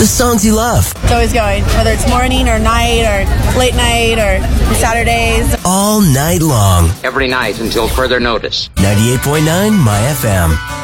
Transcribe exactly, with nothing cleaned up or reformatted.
the songs you love. It's always going, whether it's morning or night or late night or Saturdays. All night long. Every night until further notice. ninety-eight point nine My F M.